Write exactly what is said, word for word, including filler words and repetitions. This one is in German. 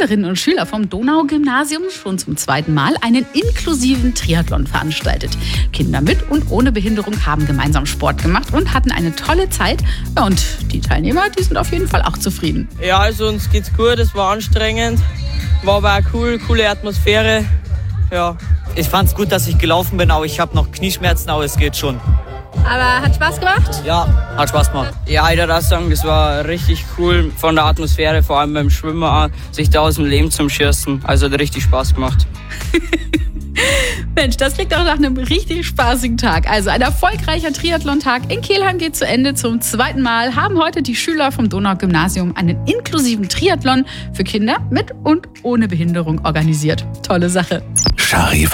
Schülerinnen und Schüler vom Donau-Gymnasium schon zum zweiten Mal einen inklusiven Triathlon veranstaltet. Kinder mit und ohne Behinderung haben gemeinsam Sport gemacht und hatten eine tolle Zeit. Ja, und die Teilnehmer, die sind auf jeden Fall auch zufrieden. Ja, also uns geht's gut, es war anstrengend, war aber auch cool, coole Atmosphäre. Ja. Ich fand's gut, dass ich gelaufen bin, aber ich habe noch Knieschmerzen, aber es geht schon. Aber hat Spaß gemacht? Ja, hat Spaß gemacht. Ja, ich würde auch sagen, das war richtig cool von der Atmosphäre, vor allem beim Schwimmen auch, sich da aus dem Leben zum Schießen. Also hat richtig Spaß gemacht. Mensch, das klingt auch nach einem richtig spaßigen Tag. Also ein erfolgreicher Triathlon-Tag in Kelheim geht zu Ende. Zum zweiten Mal haben heute die Schüler vom Donau-Gymnasium einen inklusiven Triathlon für Kinder mit und ohne Behinderung organisiert. Tolle Sache. Charivari.